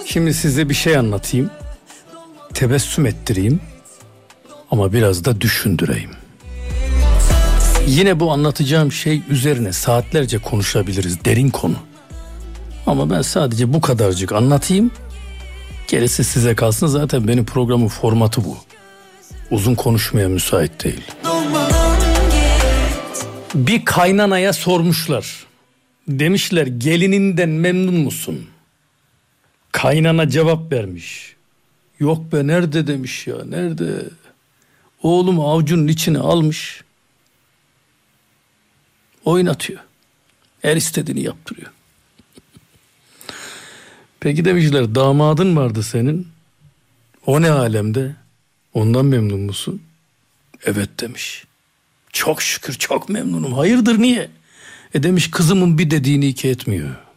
Şimdi size bir şey anlatayım. Tebessüm ettireyim. Ama biraz da düşündüreyim. Yine bu anlatacağım şey üzerine saatlerce konuşabiliriz. Derin konu. Ama ben sadece bu kadarcık anlatayım. Gerisi size kalsın. Zaten benim programın formatı bu. Uzun konuşmaya müsait değil. Bir kaynanaya sormuşlar. Demişler gelininden memnun musun? Kaynana cevap vermiş. Yok be, nerede demiş ya, nerede? Oğlum avucunun içine almış. Oynatıyor. Her istediğini yaptırıyor. Peki demişler damadın vardı senin. O ne alemde? Ondan memnun musun? Evet demiş. Çok şükür çok memnunum. Hayırdır niye? Demiş kızımın bir dediğini iki etmiyor.